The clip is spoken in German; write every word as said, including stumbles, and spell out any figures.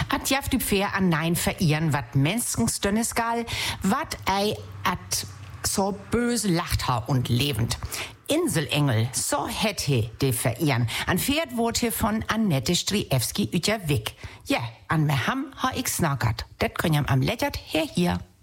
At jaft du fair an nein verirren, wat menschens dünnes gal, wat ei at so böse lacht ha und lebend. Inselengel, so hätte de verirren. An Pferd wurde hier von Annette Striewski üter Wick. Ja, an me ham ha ich snackert. Det könnt am lettert her hier.